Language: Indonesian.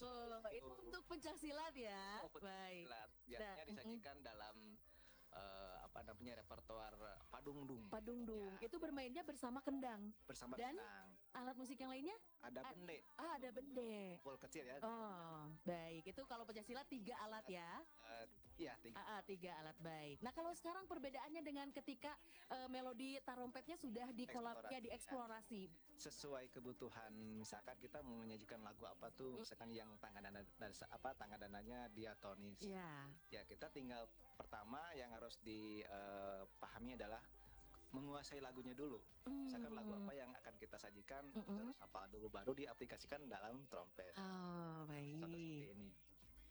Itu untuk pencaksilat ya. Oh, Baik. silat. Nah, Biasanya disajikan dalam apa namanya repertoar padungdung. padungdung Ya, itu bermainnya bersama kendang bersama dan kenang. alat musik yang lainnya. Ada bende, Ada bende. pol kecil ya. Oh, baik. Itu kalau pencaksilat tiga alat ya. Eh, iya, tiga. Tiga alat, baik. Nah, kalau sekarang perbedaannya dengan ketika melodi tarompetnya sudah Eksplorasi, dieksplorasi. sesuai kebutuhan. Misalkan kita mau menyajikan lagu apa tuh, misalkan yang tangga dananya diatonis. Ya. Ya, kita tinggal pertama yang harus dipahami adalah menguasai lagunya dulu. Misalkan lagu apa yang akan kita sajikan, terus apa dulu baru diaplikasikan dalam trompet. Oh, Contoh seperti baik. ini.